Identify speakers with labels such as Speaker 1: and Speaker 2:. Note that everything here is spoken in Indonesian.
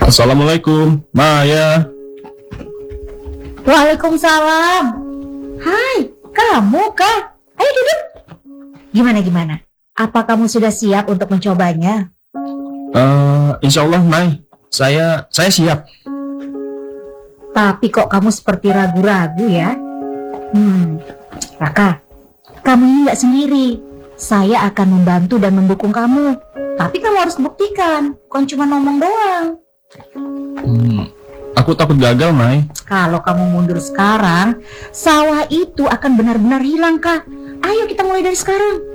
Speaker 1: Assalamualaikum, Maya.
Speaker 2: Waalaikumsalam. Hai, kamu kah? Ayo duduk. Gimana? Apa kamu sudah siap untuk mencobanya?
Speaker 1: Insya Allah, Mai. Saya siap.
Speaker 2: Tapi kok kamu seperti ragu-ragu ya? Raka, kamu ini nggak sendiri. Saya akan membantu dan mendukung kamu. Tapi kamu harus buktikan, bukan cuma ngomong doang.
Speaker 1: Aku takut gagal, Mai.
Speaker 2: Kalau kamu mundur sekarang, sawah itu akan benar-benar hilang, Kak. Ayo kita mulai dari sekarang.